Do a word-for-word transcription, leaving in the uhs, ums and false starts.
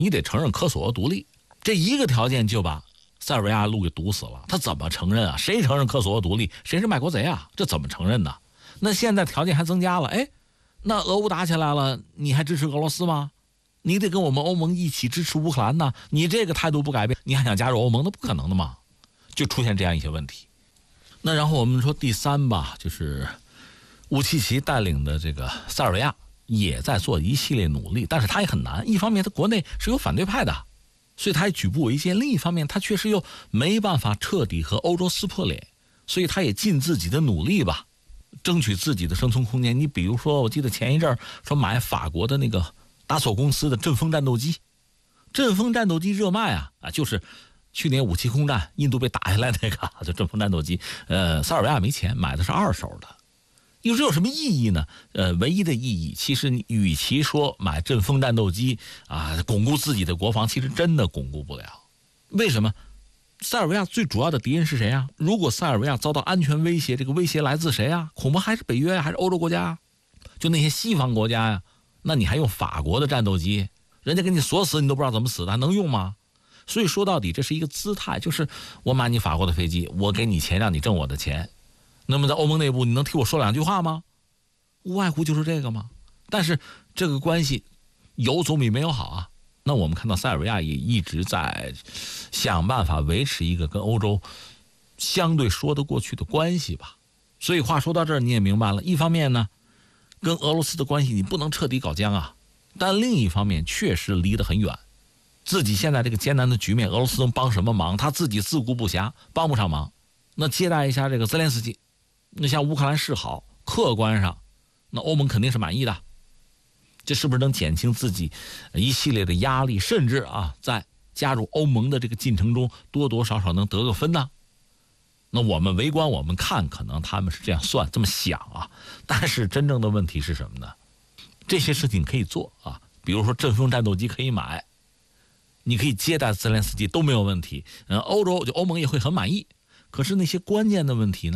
你得承认科索沃独立，这一个条件就把塞尔维亚路给堵死了。他怎么承认啊？谁承认科索沃独立，谁是卖国贼啊？这怎么承认呢？那现在条件还增加了，哎，那俄乌打起来了，你还支持俄罗斯吗？你得跟我们欧盟一起支持乌克兰呢。你这个态度不改变，你还想加入欧盟？那不可能的嘛。就出现这样一些问题。那然后我们说第三吧，就是武契奇带领的这个塞尔维亚也在做一系列努力，但是他也很难。一方面他国内是有反对派的，所以他也举步维艰；另一方面他确实又没办法彻底和欧洲撕破脸，所以他也尽自己的努力吧，争取自己的生存空间。你比如说，我记得前一阵说买法国的那个达索公司的阵风战斗机，阵风战斗机热卖啊啊，就是去年五七空战印度被打下来那个就阵风战斗机，呃，塞尔维亚没钱买的是二手的。又这有什么意义呢？呃，唯一的意义，其实你与其说买阵风战斗机啊，巩固自己的国防，其实真的巩固不了。为什么？塞尔维亚最主要的敌人是谁啊？如果塞尔维亚遭到安全威胁，这个威胁来自谁啊？恐怕还是北约呀，还是欧洲国家啊？就那些西方国家呀。那你还用法国的战斗机，人家给你锁死，你都不知道怎么死的，还能用吗？所以说到底，这是一个姿态，就是我买你法国的飞机，我给你钱，让你挣我的钱。那么在欧盟内部，你能替我说两句话吗？无外乎就是这个吗？但是这个关系有总比没有好啊。那我们看到塞尔维亚也一直在想办法维持一个跟欧洲相对说得过去的关系吧。所以话说到这儿，你也明白了，一方面呢，跟俄罗斯的关系你不能彻底搞僵啊，但另一方面确实离得很远。自己现在这个艰难的局面，俄罗斯能帮什么忙？他自己自顾不暇，帮不上忙。那接待一下这个泽连斯基，那向乌克兰示好，客观上那欧盟肯定是满意的。这是不是能减轻自己一系列的压力，甚至啊在加入欧盟的这个进程中多多少少能得个分呢？那我们围观我们看，可能他们是这样算这么想啊，但是真正的问题是什么呢？这些事情可以做啊，比如说阵风战斗机可以买，你可以接待泽连斯基都没有问题，呃，欧洲就欧盟也会很满意。可是那些关键的问题呢？